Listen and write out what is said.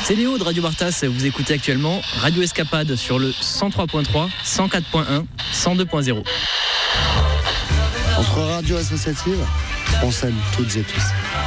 C'est Léo de Radio Bartas, vous écoutez actuellement Radio Escapade sur le 103.3, 104.1, 102.0. Entre radios associatives, on s'aime toutes et tous.